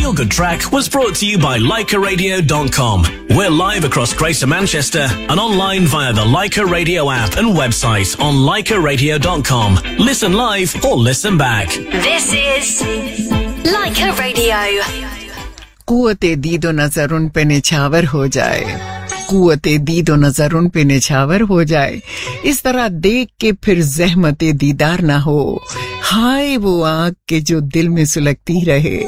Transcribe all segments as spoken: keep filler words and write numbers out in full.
Feel Good Track was brought to you by Leica Radio dot com. We're live across Greater Manchester and online via the Leica Radio app and website on Leica Radio dot com. Listen live or listen back. This is Leica Radio. कुव्वते दीदो नजर उन पे निछावर हो जाए, कुव्वते दीदो नजर उन पे निछावर हो जाए, इस तरह देख के फिर ज़हमते दीदार ना हो, हाय वो आँख के जो दिल में सुलगती रहे,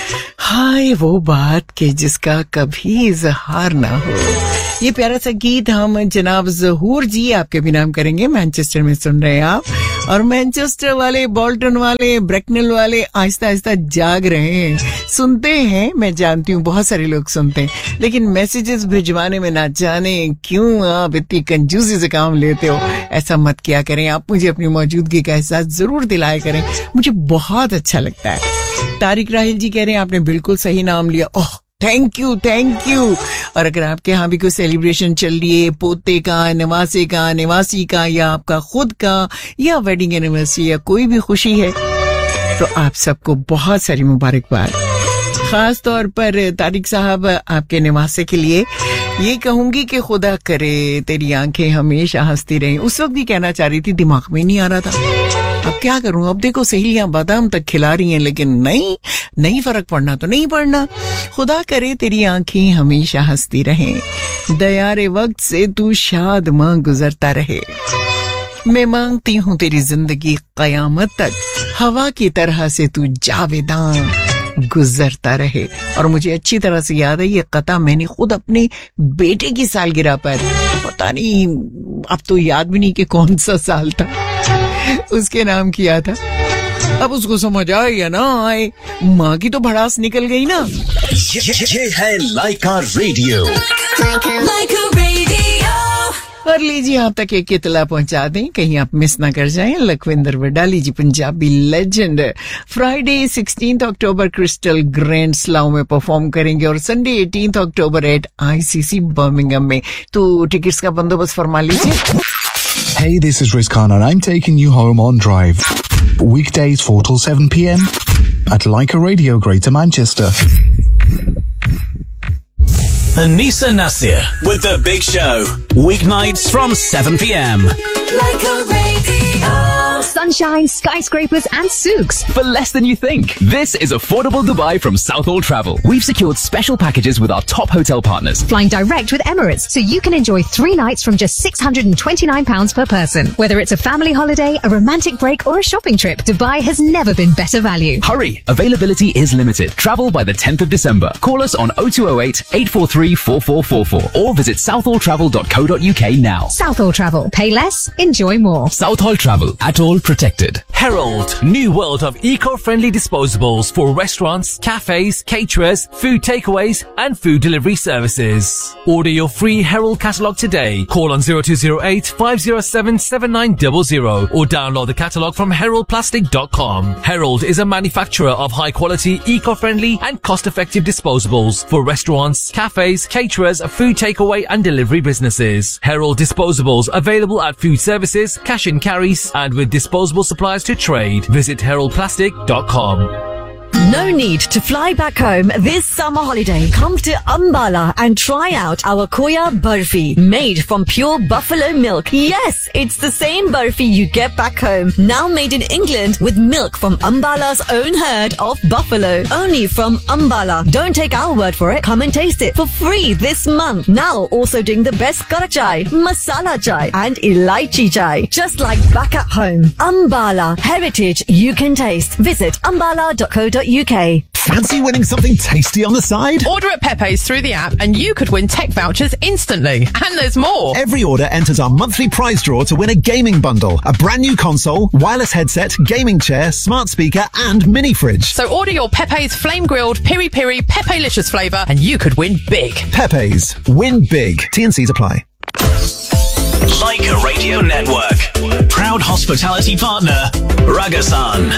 हाय वो बात के जिसका कभी इजहार ना हो। ये प्यारा सा गीत हम जनाब ज़हूर जी आपके भी नाम करेंगे। मैनचेस्टर में सुन रहे हैं आप, और मैनचेस्टर वाले, बोल्टन वाले, ब्रैकनल वाले आहिस्ता आहिस्ता जाग रहे हैं, सुनते हैं। मैं जानती हूँ बहुत सारे लोग सुनते हैं, लेकिन मैसेजेस भिजवाने में ना जाने क्यों आप इतनी कंजूसी से काम लेते हो। ऐसा मत किया करें, आप मुझे अपनी मौजूदगी का एहसास जरूर दिलाया करें, मुझे बहुत अच्छा लगता है। तारिक राहिल जी कह रहे हैं आपने बिल्कुल सही नाम लिया। Oh thank you thank you. और अगर आपके यहाँ भी कोई सेलिब्रेशन चल रही है, पोते का, नवासे का, निवासी का, या आपका खुद का, या वेडिंग एनिवर्सरी, या कोई भी खुशी है, तो आप सबको बहुत सारी मुबारकबाद। खास तौर पर तारिक साहब आपके निवासे के लिए ये कहूंगी कि खुदा करे तेरी आंखें हमेशा हंसती रहें। उस वक्त भी कहना चाह रही थी, दिमाग में नहीं आ रहा था। अब क्या करूं, अब देखो सहेलियां बादाम तक खिला रही हैं, लेकिन नहीं नहीं फर्क पड़ना तो नहीं पड़ना। खुदा करे तेरी आंखें हमेशा हंसती रहें, दयारे वक्त से तू शाद मां गुजरता रहे। मैं मांगती हूँ तेरी जिंदगी कयामत तक, हवा की तरह से तू जावेदां गुजरता रहे। और मुझे अच्छी तरह से याद है ये कता मैंने खुद अपने बेटे की सालगिरह पर, पता नहीं अब तो याद भी नहीं कि कौन सा साल था, उसके नाम किया था। अब उसको समझ आए या ना आए, माँ की तो भड़ास निकल गई ना। ये, ये, ये है लाइका रेडियो। Leica Radio. और लीजिए आप तक एक इतला पहुंचा दें, कहीं आप मिस ना कर जाएं। लखविंदर वडाली जी, पंजाबी लेजेंड, फ्राइडे सिक्सटीन्थ अक्टूबर क्रिस्टल ग्रैंड स्लाउ में परफॉर्म करेंगे, और संडे एटीन्थ अक्टूबर एट आईसीसी बर्मिंघम में। तो टिकट्स का बंदोबस्त फरमा लीजिए। Hey, this is Riz Khan and I'm taking you home on Drive. Weekdays four till seven p.m. at Leica Radio, Greater Manchester. Anisa Nasir with The Big Show. Weeknights from seven p.m. Leica Radio. Sunshine, skyscrapers and souks for less than you think. This is affordable Dubai from Southall Travel. We've secured special packages with our top hotel partners. flying direct with Emirates, so you can enjoy three nights from just six hundred twenty-nine pounds per person. Whether it's a family holiday, a romantic break or a shopping trip, Dubai has never been better value. Hurry! Availability is limited. Travel by the tenth of December. Call us on oh two oh eight, eight four three, four four four four or visit southall travel dot co dot uk now. Southall Travel. Pay less, enjoy more. Southall Travel. At all protected. Herald, new world of eco-friendly disposables for restaurants, cafes, caterers, food takeaways and food delivery services. Order your free Herald catalogue today. Call on oh two oh eight, five oh seven, seven nine zero zero or download the catalogue from herald plastic dot com. Herald is a manufacturer of high-quality, eco-friendly and cost-effective disposables for restaurants, cafes, caterers, food takeaway and delivery businesses. Herald disposables available at food services, cash and carries and with disposable supplies to trade. Visit herald plastic dot com. No need to fly back home this summer holiday. Come to Ambala and try out our Koya Burfi, made from pure buffalo milk. Yes, it's the same burfi you get back home, now made in England with milk from Ambala's own herd of buffalo. Only from Ambala. Don't take our word for it. Come and taste it for free this month. Now also doing the best kara chai, masala chai and elaichi chai. Just like back at home. Ambala. Heritage you can taste. Visit ambala dot co dot uk. Fancy winning something tasty on the side? Order at Pepe's through the app and you could win tech vouchers instantly. And there's more. Every order enters our monthly prize draw to win a gaming bundle, a brand new console, wireless headset, gaming chair, smart speaker and mini fridge. So order your Pepe's flame grilled piri piri Pepe-licious flavour and you could win big. Pepe's. Win big. T and C's apply. Leica Radio Network. Proud hospitality partner, Ragasan.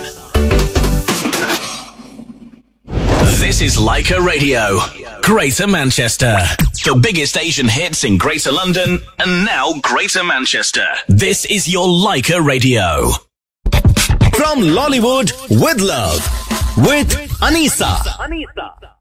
This is Leica Radio, Greater Manchester. The biggest Asian hits in Greater London and now Greater Manchester. This is your Leica Radio. From Lollywood with love. with Anisa.